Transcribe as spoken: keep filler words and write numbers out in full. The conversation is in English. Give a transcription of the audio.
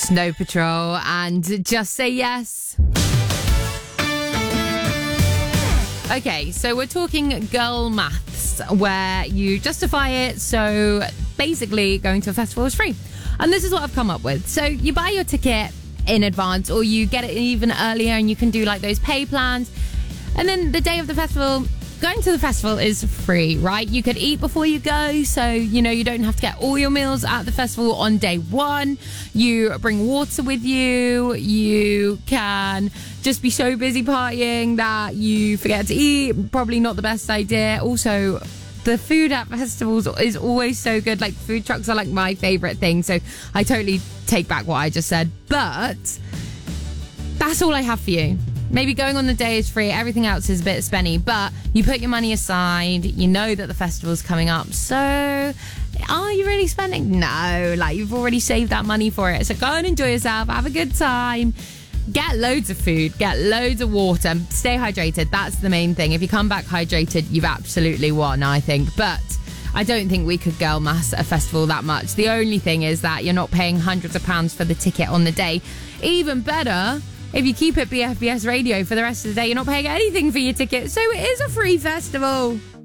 Snow Patrol and Just Say Yes. Okay, so we're talking girl maths, where you justify it, so basically going to a festival is free. And this is what I've come up with. So you buy your ticket in advance, or you get it even earlier, and you can do like those pay plans. And then the day of the festival, going to the festival is free, right? You could eat before you go, so, you know, you don't have to get all your meals at the festival on day one. You bring water with you. You can just be so busy partying that you forget to eat. Probably not the best idea. Also, the food at festivals is always so good. Like, food trucks are like my favorite thing, so I totally take back what I just said. But that's all I have for you. Maybe going on the day is free, everything else is a bit spenny, but you put your money aside, you know that the festival's coming up, so are you really spending? No, like, you've already saved that money for it. So go and enjoy yourself, have a good time, get loads of food, get loads of water, stay hydrated. That's the main thing. If you come back hydrated, you've absolutely won, I think. But I don't think we could girl mass a festival that much. The only thing is that you're not paying hundreds of pounds for the ticket on the day. Even better, if you keep it B F B S Radio for the rest of the day, you're not paying anything for your ticket. So it is a free festival.